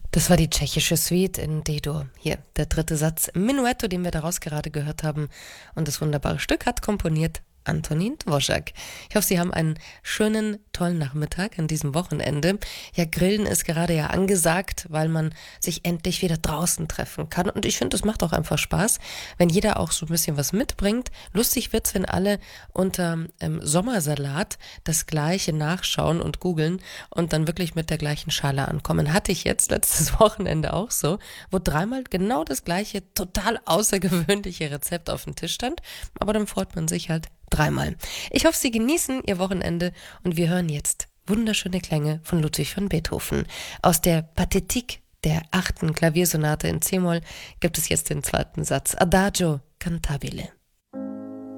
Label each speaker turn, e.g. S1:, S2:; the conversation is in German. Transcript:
S1: Das war die tschechische Suite in D-Dur. Hier, der dritte Satz. Menuetto, den wir daraus gerade gehört haben. Und das wunderbare Stück hat komponiert Antonín Dvořák. Ich hoffe, Sie haben einen schönen, tollen Nachmittag an diesem Wochenende. Ja, Grillen ist gerade ja angesagt, weil man sich endlich wieder draußen treffen kann. Und ich finde, es macht auch einfach Spaß, wenn jeder auch so ein bisschen was mitbringt. Lustig wird's, wenn alle unter Sommersalat das Gleiche nachschauen und googeln und dann wirklich mit der gleichen Schale ankommen. Hatte ich jetzt letztes Wochenende auch so, wo dreimal genau das gleiche, total außergewöhnliche Rezept auf dem Tisch stand. Aber dann freut man sich halt dreimal. Ich hoffe, Sie genießen Ihr Wochenende und wir hören jetzt wunderschöne Klänge von Ludwig van Beethoven. Aus der Pathétique, der 8. Klaviersonate in C-Moll, gibt es jetzt den zweiten Satz. Adagio cantabile.